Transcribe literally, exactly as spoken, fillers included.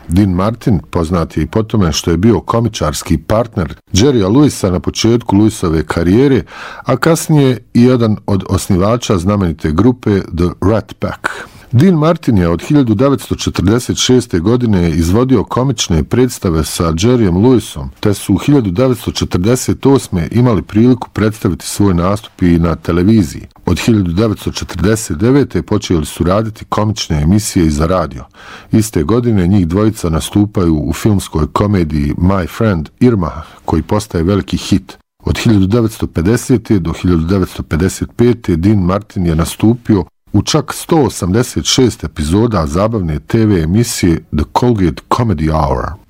Dean Martin poznat je i po tome što je bio komičarski partner Jerrya Lewisa na početku Lewisove karijere, a kasnije i jedan od osnivača znamenite grupe The Rat Pack. Dean Martin je od hiljadu devetsto četrdeset šeste. godine izvodio komične predstave sa Jerryem Lewisom, te su u hiljadu devetsto četrdeset osme. imali priliku predstaviti svoj nastup i na televiziji. Od hiljadu devetsto četrdeset devete. počeli su raditi komične emisije i za radio. Iste godine njih dvojica nastupaju u filmskoj komediji My Friend Irma, koji postaje veliki hit. Od hiljadu devetsto pedesete. do hiljadu devetsto pedeset pete. Dean Martin je nastupio u čak sto osamdeset šest epizoda zabavne te ve emisije The Colgate Comedy Hour.